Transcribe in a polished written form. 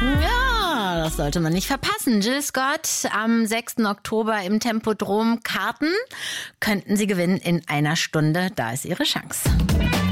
Ja, das sollte man nicht verpassen. Jill Scott am 6. Oktober im Tempodrom. Karten könnten Sie gewinnen in einer Stunde. Da ist Ihre Chance.